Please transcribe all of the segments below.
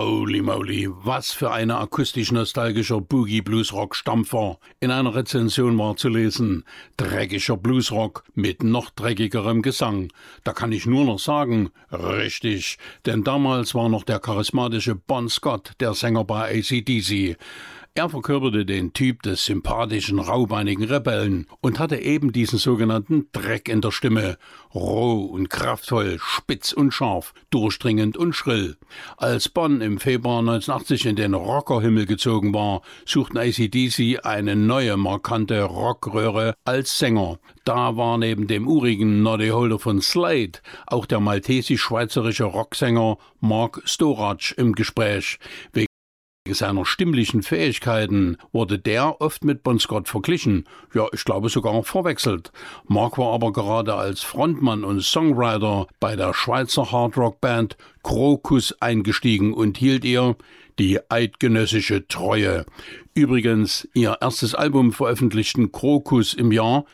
Holy moly, was für eine akustisch-nostalgischer Boogie-Bluesrock-Stampfer. In einer Rezension war zu lesen, dreckiger Bluesrock mit noch dreckigerem Gesang. Da kann ich nur noch sagen, richtig, denn damals war noch der charismatische Bon Scott der Sänger bei AC/DC. Er verkörperte den Typ des sympathischen, raubeinigen Rebellen und hatte eben diesen sogenannten Dreck in der Stimme. Roh und kraftvoll, spitz und scharf, durchdringend und schrill. Als Bon im Februar 1980 in den Rockerhimmel gezogen war, suchten AC/DC eine neue, markante Rockröhre als Sänger. Da war neben dem urigen Noddy Holder von Slade auch der maltesisch-schweizerische Rocksänger Mark Storach im Gespräch. Wegen seiner stimmlichen Fähigkeiten wurde der oft mit Bon Scott verglichen, ja, ich glaube sogar verwechselt. Mark war aber gerade als Frontmann und Songwriter bei der Schweizer Hardrock-Band Krokus eingestiegen und hielt ihr die eidgenössische Treue. Übrigens, ihr erstes Album veröffentlichten Krokus im Jahr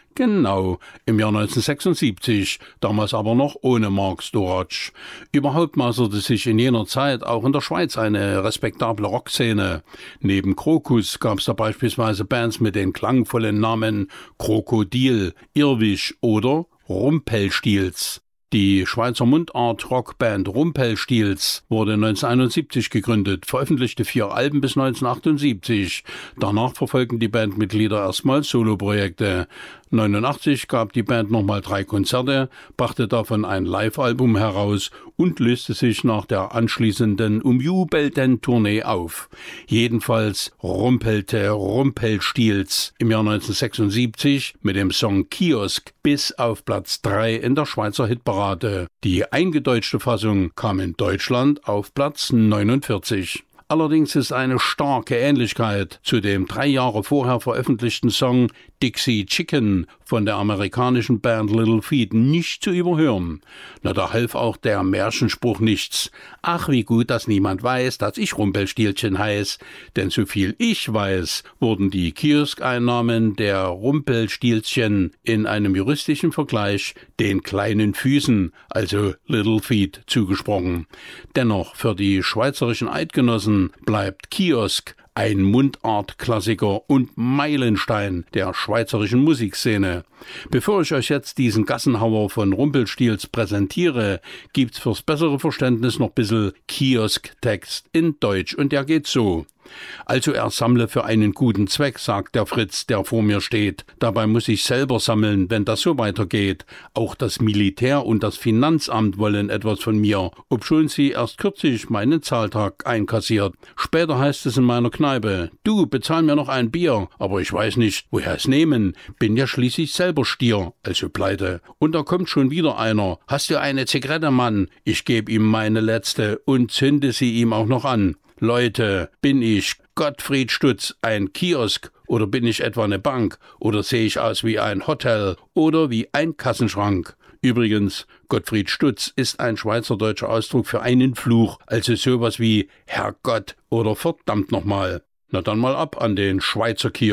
1976, damals aber noch ohne Mark Storach. Überhaupt maßerte sich in jener Zeit auch in der Schweiz eine respektable Rockszene. Neben Krokus gab es da beispielsweise Bands mit den klangvollen Namen Krokodil, Irrwisch oder Rumpelstilz. Die Schweizer Mundart-Rockband Rumpelstilz wurde 1971 gegründet, veröffentlichte 4 Alben bis 1978. Danach verfolgten die Bandmitglieder erstmal Soloprojekte. 1989 gab die Band nochmal 3 Konzerte, brachte davon ein Live-Album heraus und löste sich nach der anschließenden umjubelten Tournee auf. Jedenfalls rumpelte Rumpelstilz im Jahr 1976 mit dem Song Kiosk bis auf Platz 3 in der Schweizer Hitparade. Die eingedeutschte Fassung kam in Deutschland auf Platz 49. Allerdings ist eine starke Ähnlichkeit zu dem 3 Jahre vorher veröffentlichten Song Dixie Chicken von der amerikanischen Band Little Feat nicht zu überhören. Na, da half auch der Märchenspruch nichts. Ach, wie gut, dass niemand weiß, dass ich Rumpelstilzchen heiß. Denn so viel ich weiß, wurden die Kioskeinnahmen der Rumpelstilzchen in einem juristischen Vergleich den kleinen Füßen, also Little Feat, zugesprochen. Dennoch, für die schweizerischen Eidgenossen bleibt Kiosk ein Mundart-Klassiker und Meilenstein der schweizerischen Musikszene. Bevor ich euch jetzt diesen Gassenhauer von Rumpelstilz präsentiere, gibt's fürs bessere Verständnis noch ein bisschen Kiosk-Text in Deutsch und der geht so. Also er sammle für einen guten Zweck, sagt der Fritz, der vor mir steht. Dabei muss ich selber sammeln, wenn das so weitergeht. Auch das Militär und das Finanzamt wollen etwas von mir, obschon sie erst kürzlich meinen Zahltag einkassiert. Später heißt es in meiner Kneipe, du, bezahl mir noch ein Bier, aber ich weiß nicht, woher es nehmen, bin ja schließlich selber Stier, also pleite. Und da kommt schon wieder einer, hast du eine Zigarette, Mann? Ich geb ihm meine letzte und zünde sie ihm auch noch an. Leute, bin ich Gottfried Stutz ein Kiosk oder bin ich etwa eine Bank oder sehe ich aus wie ein Hotel oder wie ein Kassenschrank? Übrigens, Gottfried Stutz ist ein schweizerdeutscher Ausdruck für einen Fluch, also sowas wie Herrgott oder verdammt nochmal. Na dann mal ab an den Schweizer Kiosk.